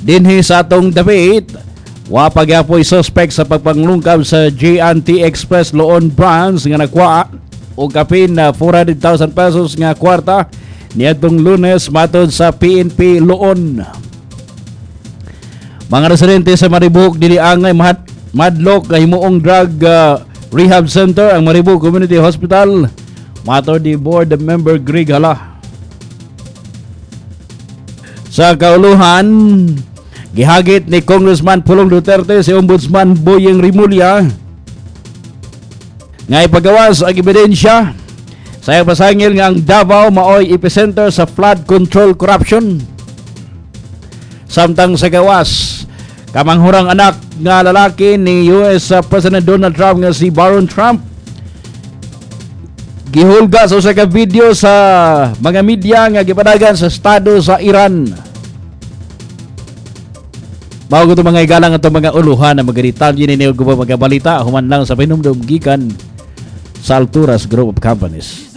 Dinhi sa atong debate, wa pagyapoy suspect sa pagpanglungkab sa J&T Express Loan branch nga nakuha og kapin na 400,000 pesos nga kwarta niadtong Lunes matod sa PNP Loan. Mga residente sa Mariboc dili angay madlok nga himuong drug rehab center ang Mariboc Community Hospital matod di board member Greg Hala. Sa kauluhan, gihagit ni Congressman Pulong Duterte si Ombudsman Boyeng Rimulya nga ipagawas ang ebidensya sa pasangil nga ang Davao maoy epicenter sa flood control corruption. Samtang sa gawas, kamanghurang anak nga lalaki ni US President Donald Trump nga si Baron Trump gihulga sa usa ka video sa mga media nga gipadagan sa estado sa Iran. Mao ko mga igalang ato mga uluhan na magalitan yun ni mga balita human lang sa pinumdum gikan sa Alturas Group of Companies.